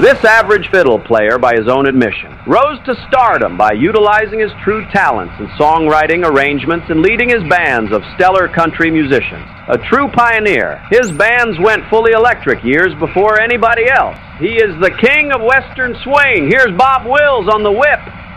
This average fiddle player, by his own admission, rose to stardom by utilizing his true talents in songwriting, arrangements, and leading his bands of stellar country musicians. A true pioneer, his bands went fully electric years before anybody else. He is the king of Western swing. Here's Bob Wills on the whip.